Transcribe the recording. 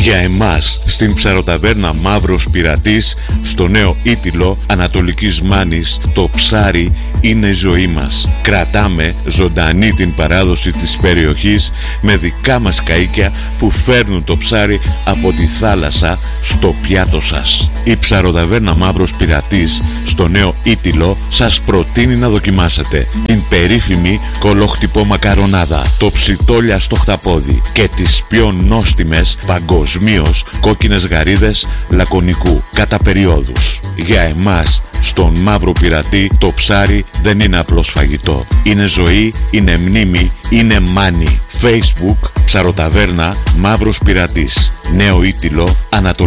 Για εμάς στην ψαροταβέρνα Μαύρος Πειρατής, στο Νέο Ήτυλο Ανατολικής Μάνης, το ψάρι είναι ζωή μας. Κρατάμε ζωντανή την παράδοση της περιοχής με δικά μας καΐκια που φέρνουν το ψάρι από τη θάλασσα στο πιάτο σας. Η ψαροταβέρνα Μαύρος Πειρατής στο Νέο Ήτυλο σας προτείνει να δοκιμάσετε την περίφημη κολοχτυπό μακαρονάδα, το ψιτόλια στο χταπόδι και τις πιο νόστιμες παγκοσμίως κόκκινες γαρίδες λακωνικού κατά περιόδους. Για εμάς στον Μαύρο Πειρατή το ψάρι δεν είναι απλώς φαγητό. Είναι ζωή, είναι μνήμη, είναι μάνι. Facebook ψαροταβέρνα Μαύρος Πειρατής, Νέο Ήτυλο Ανατολική.